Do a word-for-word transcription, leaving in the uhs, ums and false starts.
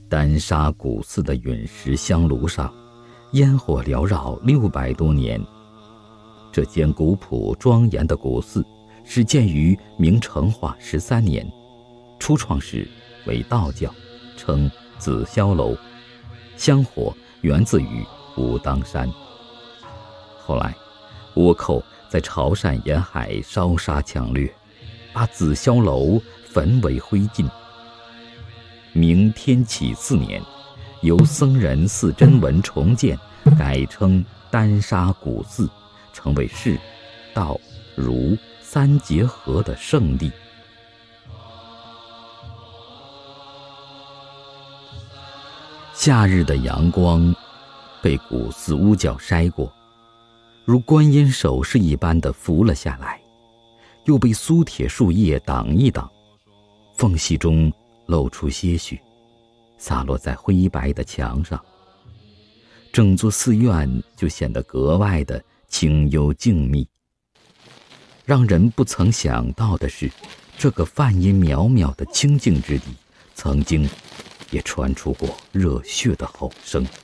丹砂古寺的陨石香炉上，烟火缭绕六百多年。这间古朴庄严的古寺始建于明成化十三年，初创时为道教，称紫霄楼，香火源自于武当山。后来倭寇在潮汕沿海烧杀抢掠，把紫霄楼焚为灰烬。明天启四年，由僧人寺真文重建，改称丹砂古寺，成为释、道、儒三结合的圣地。夏日的阳光被古寺屋角筛过，如观音手势一般的浮了下来，又被苏铁树叶挡一挡，缝隙中露出些许，洒落在灰白的墙上。整座寺院就显得格外的清幽静谧。让人不曾想到的是，这个梵音渺渺的清静之地，曾经也传出过热血的吼声。